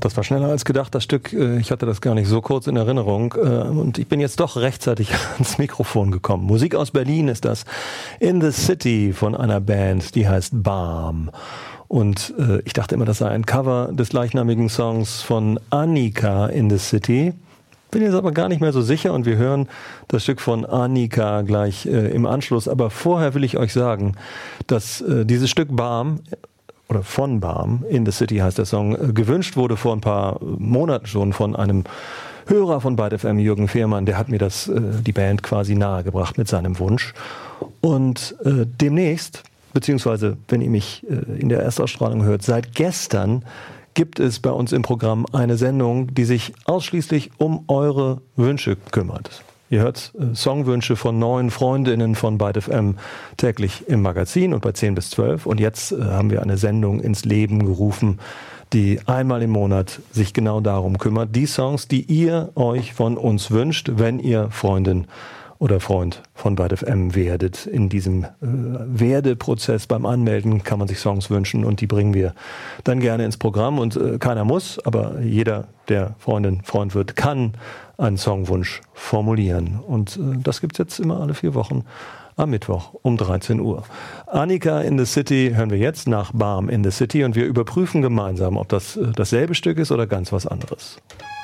Das war schneller als gedacht, das Stück. Ich hatte das gar nicht so kurz in Erinnerung. Und ich bin jetzt doch rechtzeitig ans Mikrofon gekommen. Musik aus Berlin ist das. In the City von einer Band, die heißt Balm. Und ich dachte immer, das sei ein Cover des gleichnamigen Songs von Annika in the City. Bin jetzt aber gar nicht mehr so sicher und wir hören das Stück von Annika gleich im Anschluss. Aber vorher will ich euch sagen, dass dieses Stück Balm oder von Balm, In the City heißt der Song, gewünscht wurde vor ein paar Monaten schon von einem Hörer von Byte FM, Jürgen Fehrmann. Der hat mir die Band quasi nahegebracht mit seinem Wunsch. Und demnächst, beziehungsweise wenn ihr mich in der Erstausstrahlung hört, seit gestern gibt es bei uns im Programm eine Sendung, die sich ausschließlich um eure Wünsche kümmert. Ihr hört Songwünsche von neuen Freundinnen von Byte FM täglich im Magazin und bei 10 bis 12. Und jetzt haben wir eine Sendung ins Leben gerufen, die einmal im Monat sich genau darum kümmert. Die Songs, die ihr euch von uns wünscht, wenn ihr Freundin oder Freund von Byte FM werdet. In diesem Werdeprozess beim Anmelden kann man sich Songs wünschen und die bringen wir dann gerne ins Programm. Und keiner muss, aber jeder, der Freund wird, kann einen Songwunsch formulieren. Und das gibt's jetzt immer alle 4 Wochen am Mittwoch um 13 Uhr. Annika in the City hören wir jetzt nach Balm in the City und wir überprüfen gemeinsam, ob das dasselbe Stück ist oder ganz was anderes.